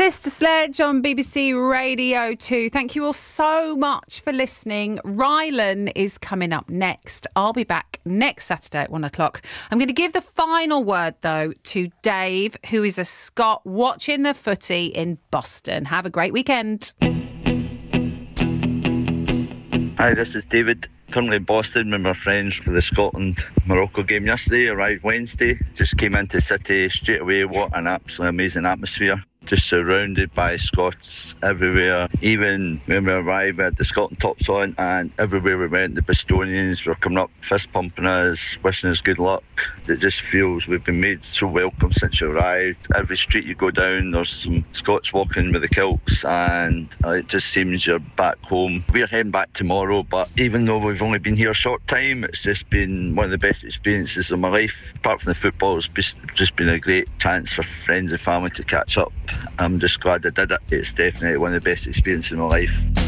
Sister Sledge on BBC Radio 2. Thank you all so much for listening. Rylan is coming up next. I'll be back next Saturday at 1 o'clock. I'm going to give the final word, though, to Dave, who is a Scot watching the footy in Boston. Have a great weekend. Hi, this is David. Currently in Boston with my friends for the Scotland-Morocco game yesterday. Arrived Wednesday. Just came into the city straight away. What an absolutely amazing atmosphere. Just surrounded by Scots everywhere. Even when we arrived, we had the Scotland tops on, and everywhere we went, the Bostonians were coming up, fist pumping us, wishing us good luck. It just feels we've been made so welcome since you arrived. Every street you go down, there's some Scots walking with the kilts, and it just seems you're back home. We're heading back tomorrow, but even though we've only been here a short time, it's just been one of the best experiences of my life. Apart from the football, it's just been a great chance for friends and family to catch up. I'm just glad I did it. It's definitely one of the best experiences in my life.